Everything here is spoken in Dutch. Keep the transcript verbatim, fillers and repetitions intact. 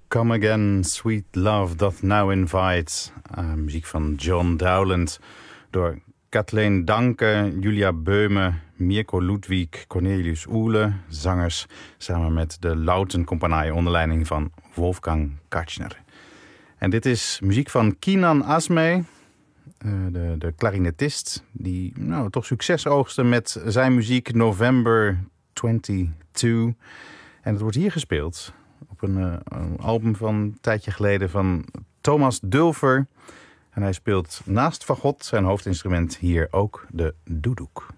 Come Again, Sweet Love Doth Now Invite. Uh, muziek van John Dowland. Door Kathleen Danke, Julia Beume, Mirko Ludwig, Cornelius Oele. Zangers samen met de Lautenkompanie onder leiding van Wolfgang Katschner. En dit is muziek van Kinan Asmey. Uh, de, de clarinetist die nou, toch succes oogste met zijn muziek November tweeëntwintig. En het wordt hier gespeeld op een, uh, een album van een tijdje geleden van Thomas Dulfer. En hij speelt naast fagot, zijn hoofdinstrument, hier ook de doedoek.